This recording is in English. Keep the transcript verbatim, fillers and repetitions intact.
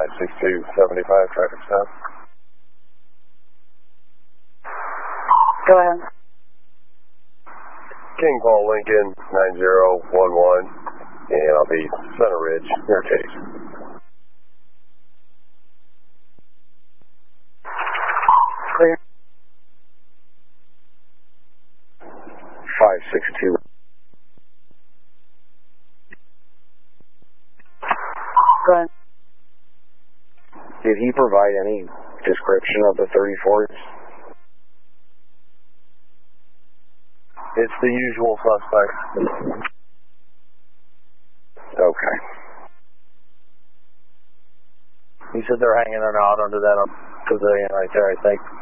five six two seven five, traffic stop. Go ahead. King Paul Lincoln nine zero one one, and I'll be Center Ridge, near Chase. Clear. five six two. Go ahead. Did he provide any description of the thirty-fours? It's the usual suspect. Okay. He said they're hanging out under that pavilion right there, I think.